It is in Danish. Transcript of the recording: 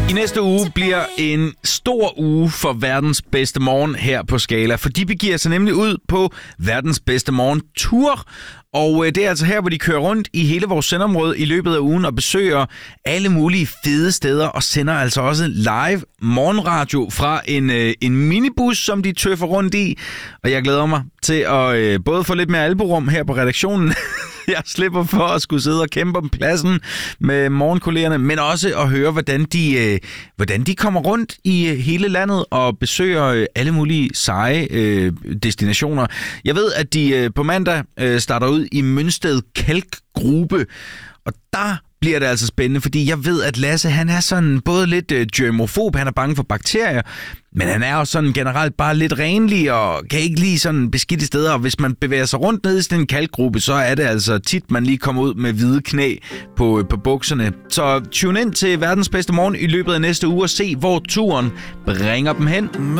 I næste uge bliver en stor uge for verdens bedste morgen her på Skala, for de begiver sig nemlig ud på verdens bedste morgen tour. Og det er altså her, hvor de kører rundt i hele vores sendområde i løbet af ugen og besøger alle mulige fede steder og sender altså også live morgenradio fra en minibus, som de tøffer rundt i. Og jeg glæder mig til at både få lidt mere albuerum her på redaktionen. Jeg slipper for at skulle sidde og kæmpe om pladsen med morgenkollegerne, men også at høre, hvordan de kommer rundt i hele landet og besøger alle mulige seje destinationer. Jeg ved, at de på mandag starter ud i Mønsted Kalkgrube, og der bliver det altså spændende, fordi jeg ved, at Lasse, han er sådan både lidt germofob, han er bange for bakterier, men han er også sådan generelt bare lidt renlig og kan ikke lide sådan beskidte steder, og hvis man bevæger sig rundt ned i sådan en kalkgruppe, så er det altså tit, man lige kommer ud med hvide knæ på bukserne. Så tune ind til verdens bedste morgen i løbet af næste uge og se, hvor turen bringer dem hen.